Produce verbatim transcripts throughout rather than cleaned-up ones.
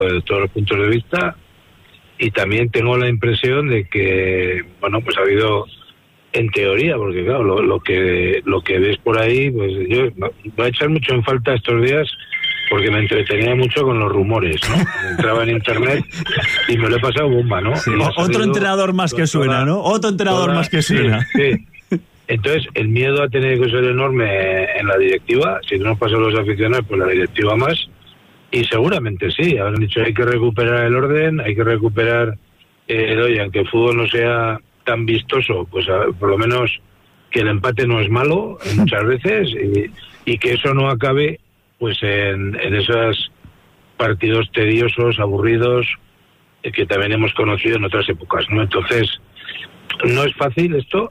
de todos los puntos de vista, y también tengo la impresión de que, bueno, pues ha habido, en teoría, porque claro, lo, lo que lo que ves por ahí, pues yo voy a echar mucho en falta estos días, porque me entretenía mucho con los rumores, ¿no? Entraba en internet y me lo he pasado bomba, ¿no? Sí. Otro entrenador más que suena, toda, ¿no? Otro entrenador toda, más que suena. Sí, sí. Entonces, el miedo ha tenido que ser enorme en la directiva. Si no nos pasa a los aficionados, pues la directiva más. Y seguramente sí, habrán dicho hay que recuperar el orden, hay que recuperar, eh, oye, aunque el fútbol no sea tan vistoso, pues a, por lo menos que el empate no es malo muchas veces, y, y que eso no acabe pues en, en esos partidos tediosos, aburridos, eh, que también hemos conocido en otras épocas, ¿no? Entonces, no es fácil esto,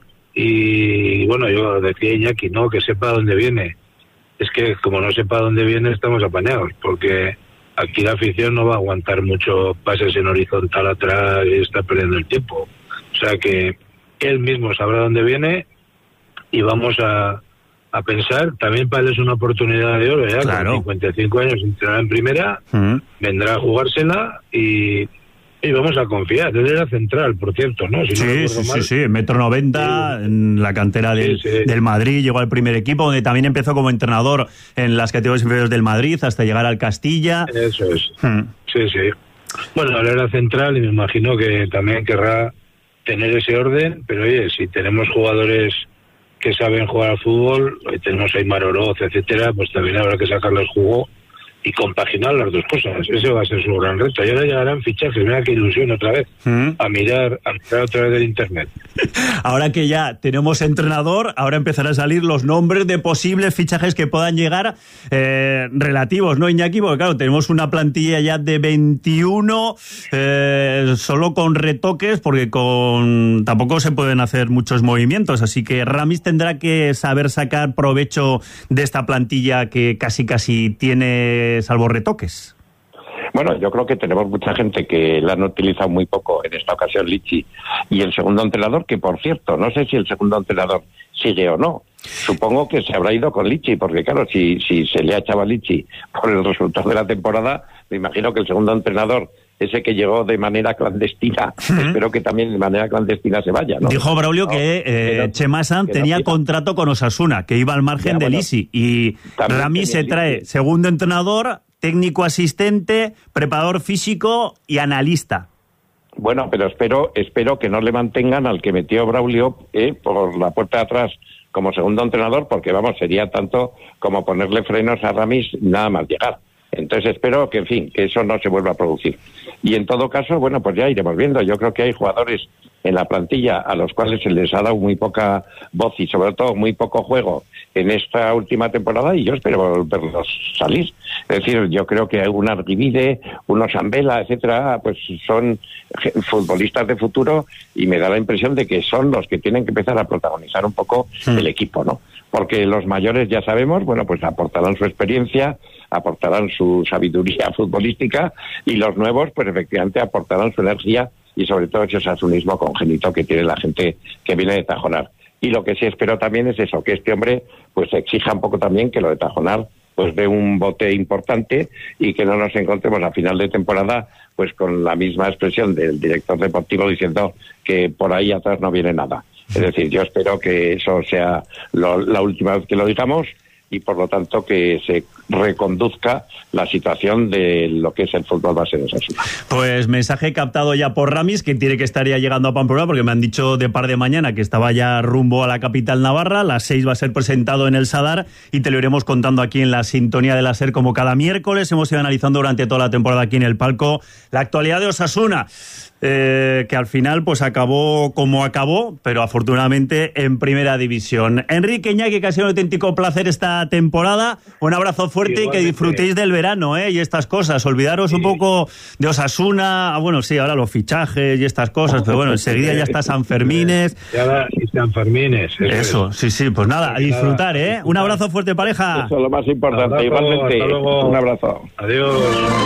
y bueno, yo decía Iñaki, no, que sepa dónde viene. Es que como no sepa dónde viene, estamos apañados, porque aquí la afición no va a aguantar mucho pases en horizontal atrás y está perdiendo el tiempo. O sea que él mismo sabrá dónde viene, y vamos a a pensar, también para él es una oportunidad de oro, ya, claro. Con cincuenta y cinco años entrenará en primera, uh-huh. vendrá a jugársela y, y vamos a confiar. Él era central, por cierto, ¿no? Si sí, no sí, mal. sí, sí, metro noventa, sí. En la cantera del, sí, sí. del Madrid, llegó al primer equipo, donde también empezó como entrenador en las categorías inferiores del Madrid, hasta llegar al Castilla. Eso es, uh-huh. sí, sí. Bueno, él era central y me imagino que también querrá tener ese orden, pero oye, si tenemos jugadores que saben jugar al fútbol, hoy tenemos a Aimar Oroz, etcétera, pues también habrá que sacarle el jugo y compaginar las dos cosas. Ese va a ser su gran reto. Y ahora llegarán fichajes, mira qué ilusión otra vez, ¿Mm? a mirar a mirar otra vez del internet. Ahora que ya tenemos entrenador, ahora empezarán a salir los nombres de posibles fichajes que puedan llegar, eh, relativos, ¿no, Iñaki? Porque claro, tenemos una plantilla ya de veintiuno, eh, solo con retoques, porque con tampoco se pueden hacer muchos movimientos, así que Ramis tendrá que saber sacar provecho de esta plantilla que casi casi tiene, salvo retoques. Bueno, yo creo que tenemos mucha gente que la han utilizado muy poco, en esta ocasión Lichi, y el segundo entrenador, que por cierto, no sé si el segundo entrenador sigue o no. Supongo que se habrá ido con Lichi, porque claro, si, si se le ha echado a Lichi por el resultado de la temporada, me imagino que el segundo entrenador, ese que llegó de manera clandestina, uh-huh. espero que también de manera clandestina se vaya, ¿no? Dijo Braulio no, que eh, Chema Sanz tenía no contrato con Osasuna, que iba al margen de bueno, Lisi, y Ramis se trae Lisi. Segundo entrenador, técnico asistente, preparador físico y analista. Bueno, pero espero espero que no le mantengan al que metió Braulio eh, por la puerta de atrás como segundo entrenador, porque vamos, sería tanto como ponerle frenos a Ramis nada más llegar. Entonces espero que, en fin, que eso no se vuelva a producir. Y en todo caso, bueno, pues ya iremos viendo. Yo creo que hay jugadores en la plantilla a los cuales se les ha dado muy poca voz y sobre todo muy poco juego en esta última temporada, y yo espero verlos salir. Es decir, yo creo que un Arguivide, unos Ambela, etcétera, pues son futbolistas de futuro, y me da la impresión de que son los que tienen que empezar a protagonizar un poco sí. el equipo, ¿no? Porque los mayores, ya sabemos, bueno, pues aportarán su experiencia, aportarán su sabiduría futbolística, y los nuevos, pues efectivamente aportarán su energía y sobre todo ese osasunismo congénito que tiene la gente que viene de Tajonar. Y lo que sí espero también es eso, que este hombre pues exija un poco también que lo de Tajonar pues dé un bote importante, y que no nos encontremos a final de temporada pues con la misma expresión del director deportivo diciendo que por ahí atrás no viene nada. Es decir, yo espero que eso sea lo, la última vez que lo digamos, y por lo tanto que se reconduzca la situación de lo que es el fútbol base de Osasuna. Pues mensaje captado ya por Ramis, que tiene que estar ya llegando a Pamplona, porque me han dicho de par de mañana que estaba ya rumbo a la capital navarra. A las seis va a ser presentado en el Sadar, y te lo iremos contando aquí en la sintonía de la SER, como cada miércoles. Hemos ido analizando durante toda la temporada aquí en el palco la actualidad de Osasuna. Eh, que al final pues acabó como acabó, pero afortunadamente en primera división. Enrique, Iñaki, que ha sido un auténtico placer esta temporada. Un abrazo fuerte. Igualmente. Y que disfrutéis del verano, ¿eh? Y estas cosas. Olvidaros sí. un poco de Osasuna. Ah, bueno, sí, ahora los fichajes y estas cosas, pero bueno, enseguida ya está San Fermines. Ya va, y San Fermines. Eso, eso es. sí, sí, pues nada, a disfrutar, ¿eh? Un abrazo fuerte, pareja. Eso es lo más importante. Hasta luego, igualmente. hasta luego. Un abrazo. Adiós.